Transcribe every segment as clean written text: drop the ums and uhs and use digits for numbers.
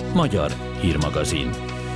Magyar hírmagazin.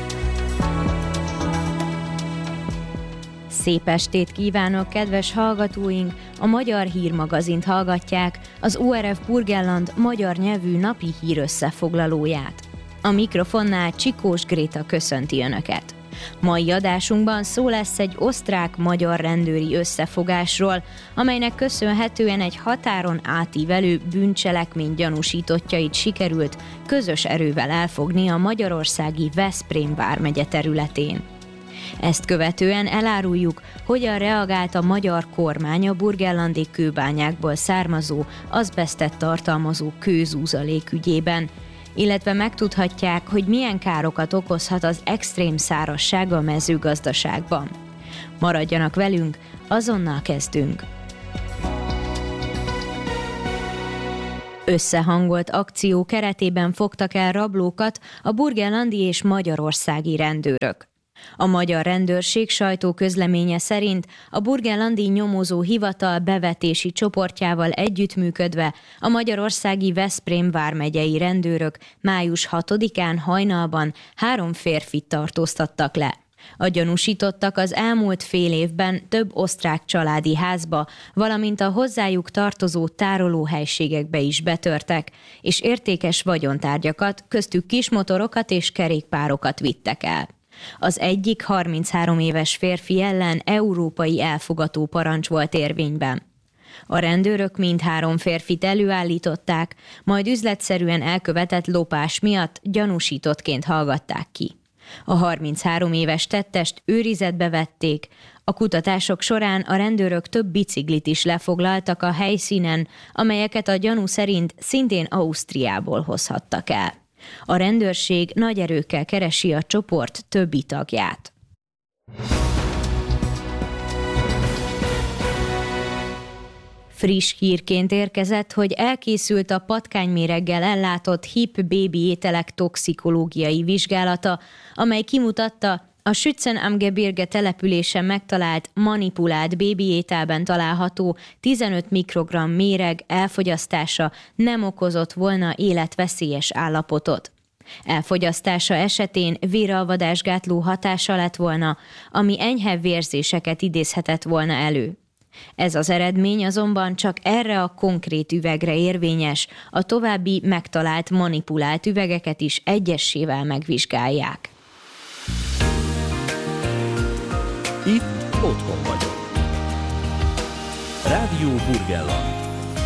Szép estét kívánok, kedves hallgatóink! A Magyar hírmagazint hallgatják, az ORF Burgenland magyar nyelvű napi hírösszefoglalóját. A mikrofonnál Csikós Gréta köszönti Önöket. Mai adásunkban szó lesz egy osztrák-magyar rendőri összefogásról, amelynek köszönhetően egy határon átívelő bűncselekmény gyanúsítottjait sikerült közös erővel elfogni a magyarországi Veszprém vármegye területén. Ezt követően eláruljuk, hogyan reagált a magyar kormány a burgenlandi kőbányákból származó, azbesztet tartalmazó kőzúzalék ügyében, illetve megtudhatják, hogy milyen károkat okozhat az extrém szárazság a mezőgazdaságban. Maradjanak velünk, azonnal kezdünk! Összehangolt akció keretében fogtak el rablókat a burgenlandi és magyarországi rendőrök. A magyar rendőrség sajtóközleménye szerint a burgenlandi nyomozó hivatal bevetési csoportjával együttműködve a magyarországi Veszprém vármegyei rendőrök május 6-án hajnalban 3 férfit tartóztattak le. A gyanúsítottak az elmúlt fél évben több osztrák családi házba, valamint a hozzájuk tartozó tárolóhelységekbe is betörtek, és értékes vagyontárgyakat, köztük kismotorokat és kerékpárokat vittek el. Az egyik 33 éves férfi ellen európai elfogató parancs volt érvényben. A rendőrök mindhárom férfit előállították, majd üzletszerűen elkövetett lopás miatt gyanúsítottként hallgatták ki. A 33 éves tettest őrizetbe vették, a kutatások során a rendőrök több biciklit is lefoglaltak a helyszínen, amelyeket a gyanú szerint szintén Ausztriából hozhattak el. A rendőrség nagy erőkkel keresi a csoport többi tagját. Friss hírként érkezett, hogy elkészült a patkányméreggel ellátott HIP bébi ételek toxikológiai vizsgálata, amely kimutatta, a Schützen am Gebirge településen megtalált, manipulált bébi ételben található 15 mikrogramm méreg elfogyasztása nem okozott volna életveszélyes állapotot. Elfogyasztása esetén véralvadásgátló hatása lett volna, ami enyhe vérzéseket idézhetett volna elő. Ez az eredmény azonban csak erre a konkrét üvegre érvényes, a további megtalált manipulált üvegeket is egyessével megvizsgálják. Itt otthon vagyok. Rádió Burgenland.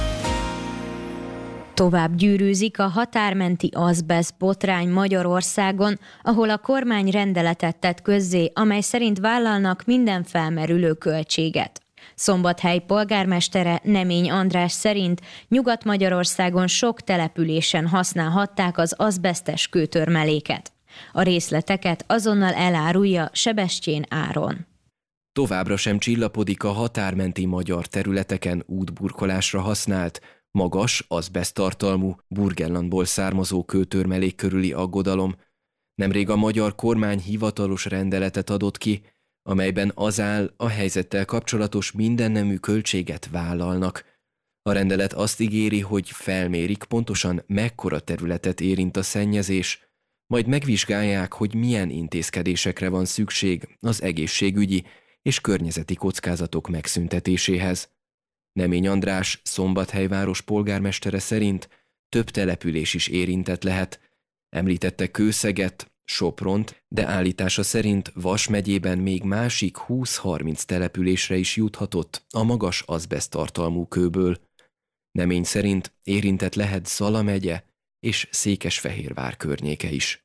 Tovább gyűrűzik a határmenti azbeszt botrány Magyarországon, ahol a kormány rendeletet tett közzé, amely szerint vállalnak minden felmerülő költséget. Szombathely polgármestere Nemény András szerint Nyugat-Magyarországon sok településen használhatták az azbesztes kőtörmeléket. A részleteket azonnal elárulja Sebestyén Áron. Továbbra sem csillapodik a határmenti magyar területeken útburkolásra használt, magas, azbeszttartalmú, Burgenlandból származó kőtörmelék körüli aggodalom. Nemrég a magyar kormány hivatalos rendeletet adott ki, amelyben az áll, a helyzettel kapcsolatos mindennemű költséget vállalnak. A rendelet azt ígéri, hogy felmérik pontosan mekkora területet érint a szennyezés, majd megvizsgálják, hogy milyen intézkedésekre van szükség az egészségügyi és környezeti kockázatok megszüntetéséhez. Nemény András, Szombathely város polgármestere szerint több település is érintett lehet. Említette Kőszeget, Sopront, de állítása szerint Vas megyében még másik 20-30 településre is juthatott a magas azbeszttartalmú kőből. Nemény szerint érintett lehet Zala megye és Székesfehérvár környéke is.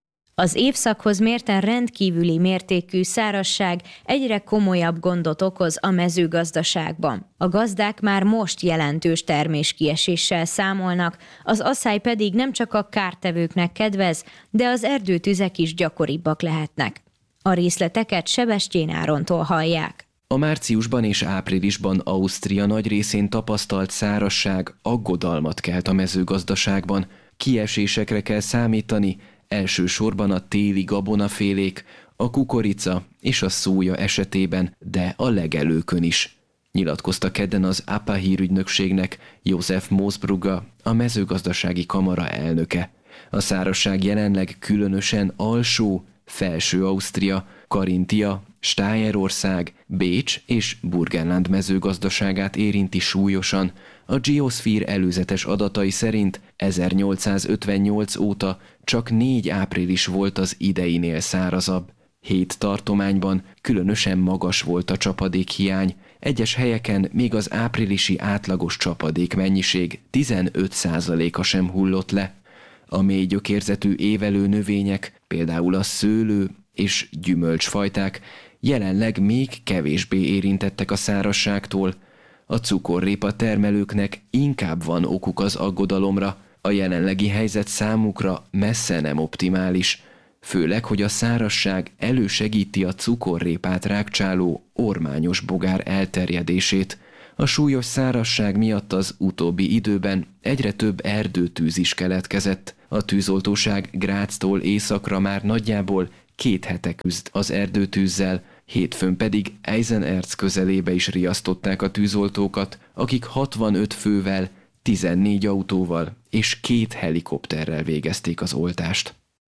Az évszakhoz mérten rendkívüli mértékű szárazság egyre komolyabb gondot okoz a mezőgazdaságban. A gazdák már most jelentős terméskieséssel számolnak, az aszály pedig nem csak a kártevőknek kedvez, de az erdőtüzek is gyakoribbak lehetnek. A részleteket Sebestyén Árontól hallják. A márciusban és áprilisban Ausztria nagy részén tapasztalt szárazság aggodalmat kelt a mezőgazdaságban. Kiesésekre kell számítani, elsősorban a téli gabonafélék, a kukorica és a szója esetében, de a legelőkön is, nyilatkozta kedden az APA hírügynökségnek József Moosbrugger, a mezőgazdasági kamara elnöke. A szárazság jelenleg különösen Alsó, Felső Ausztria, Karintia, Stájerország, Bécs és Burgenland mezőgazdaságát érinti súlyosan. A Geosphere előzetes adatai szerint 1858 óta csak 4 április volt az ideinél szárazabb. 7 tartományban különösen magas volt a csapadékhiány, egyes helyeken még az áprilisi átlagos csapadékmennyiség 15%-a sem hullott le. A mély gyökérzetű évelő növények, például a szőlő és gyümölcsfajták jelenleg még kevésbé érintettek a szárazságtól. A cukorrépa termelőknek inkább van okuk az aggodalomra, a jelenlegi helyzet számukra messze nem optimális, főleg, hogy a szárazság elősegíti a cukorrépát rágcsáló ormányos bogár elterjedését. A súlyos szárazság miatt az utóbbi időben egyre több erdőtűz is keletkezett. A tűzoltóság Graztól északra már nagyjából 2 hete küzd az erdőtűzzel, hétfőn pedig Eisenerz közelébe is riasztották a tűzoltókat, akik 65 fővel, 14 autóval és 2 helikopterrel végezték az oltást.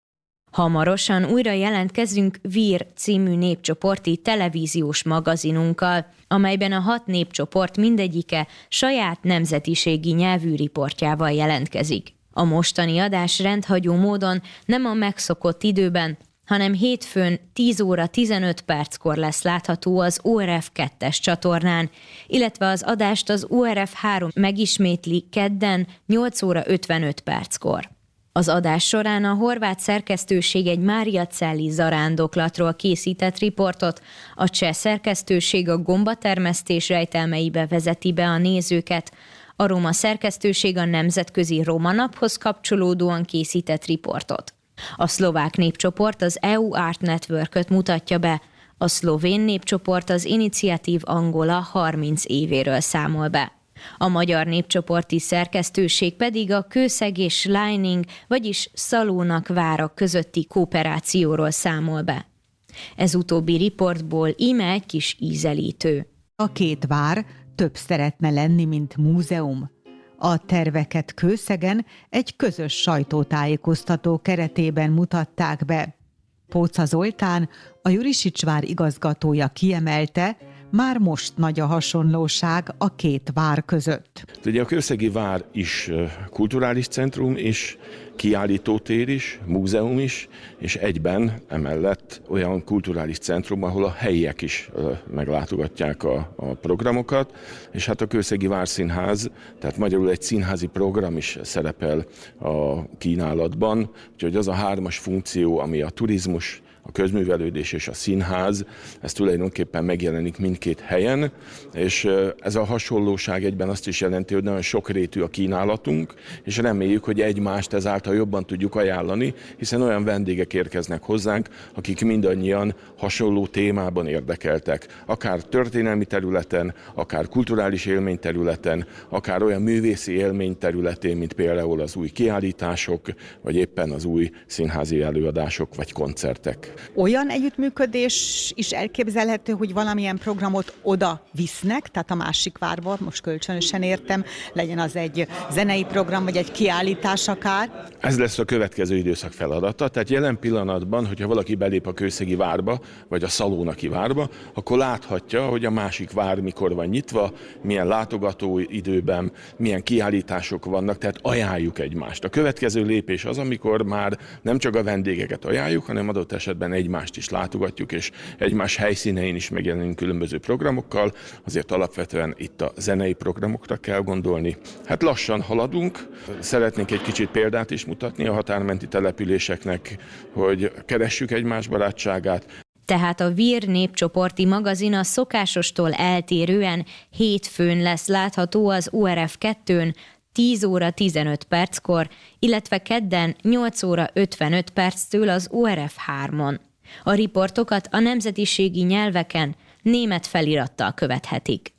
Hamarosan újra jelentkezünk Vír című népcsoporti televíziós magazinunkkal, amelyben a 6 népcsoport mindegyike saját nemzetiségi nyelvű riportjával jelentkezik. A mostani adás rendhagyó módon nem a megszokott időben, hanem hétfőn 10 óra 15 perckor lesz látható az ORF 2-es csatornán, illetve az adást az ORF 3 megismétli kedden 8 óra 55 perckor. Az adás során a horvát szerkesztőség egy Máriacelli zarándoklatról készített riportot, a cseh szerkesztőség a gombatermesztés rejtelmeibe vezeti be a nézőket, a roma szerkesztőség a Nemzetközi Roma Naphoz kapcsolódóan készített riportot. A szlovák népcsoport az EU Art Network-öt mutatja be, a szlovén népcsoport az Initiatív Angola 30 évéről számol be. A magyar népcsoporti szerkesztőség pedig a Kőszeg és Leining, vagyis Szalónak várak közötti kooperációról számol be. Ez utóbbi riportból íme egy kis ízelítő. A 2 vár több szeretne lenni, mint múzeum. A terveket Kőszegen egy közös sajtótájékoztató keretében mutatták be. Póca Zoltán, a Jurisics vár igazgatója kiemelte, már most nagy a hasonlóság a 2 vár között. Ugye a kőszegi vár is kulturális centrum is, kiállítótér is, múzeum is, és egyben emellett olyan kulturális centrum, ahol a helyiek is meglátogatják a programokat, és hát a Kőszegi Várszínház, tehát magyarul egy színházi program is szerepel a kínálatban, úgyhogy az a 3-as funkció, ami a turizmus, a közművelődés és a színház, ez tulajdonképpen megjelenik mindkét helyen, és ez a hasonlóság egyben azt is jelenti, hogy nagyon sokrétű a kínálatunk, és reméljük, hogy egymást ezáltal jobban tudjuk ajánlani, hiszen olyan vendégek érkeznek hozzánk, akik mindannyian hasonló témában érdekeltek. Akár történelmi területen, akár kulturális élményterületen, akár olyan művészi élményterületén, mint például az új kiállítások, vagy éppen az új színházi előadások vagy koncertek. Olyan együttműködés is elképzelhető, hogy valamilyen programot oda visznek, tehát a másik várba, most kölcsönösen értem, legyen az egy zenei program, vagy egy kiállítás akár? Ez lesz a következő időszak feladata, tehát jelen pillanatban, hogyha valaki belép a Kőszegi várba, vagy a Szalónaki várba, akkor láthatja, hogy a másik vár mikor van nyitva, milyen látogató időben, milyen kiállítások vannak, tehát ajánljuk egymást. A következő lépés az, amikor már nem csak a vendégeket ajánljuk, hanem adott esetben egymást is látogatjuk, és egymás helyszínein is megjelenünk különböző programokkal, azért alapvetően itt a zenei programokra kell gondolni. Hát lassan haladunk, szeretnénk egy kicsit példát is mutatni a határmenti településeknek, hogy keressük egymás barátságát. Tehát a Vír népcsoporti magazin a szokásostól eltérően hétfőn lesz látható az ORF 2-n, 10 óra 15 perckor, illetve kedden 8 óra 55 perctől az ORF 3-on. A riportokat a nemzetiségi nyelveken német felirattal követhetik.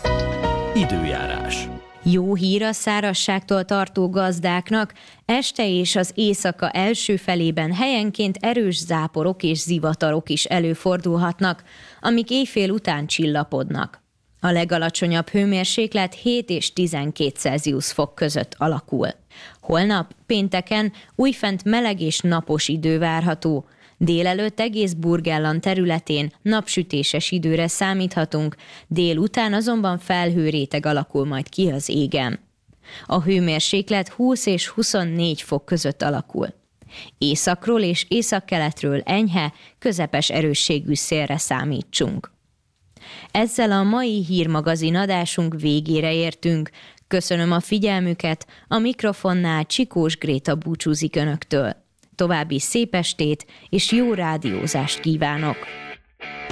Időjárás. Jó hír a szárazságtól tartó gazdáknak, este és az éjszaka első felében helyenként erős záporok és zivatarok is előfordulhatnak, amik éjfél után csillapodnak. A legalacsonyabb hőmérséklet 7 és 12 Celsius fok között alakul. Holnap, pénteken újfent meleg és napos idő várható. Délelőtt egész Burgenland területén napsütéses időre számíthatunk, délután azonban felhőréteg alakul majd ki az égen. A hőmérséklet 20 és 24 fok között alakul. Északról és északkeletről enyhe, közepes erősségű szélre számítsunk. Ezzel a mai hírmagazin adásunk végére értünk. Köszönöm a figyelmüket, a mikrofonnál Csikós Gréta búcsúzik önöktől. További szép estét és jó rádiózást kívánok!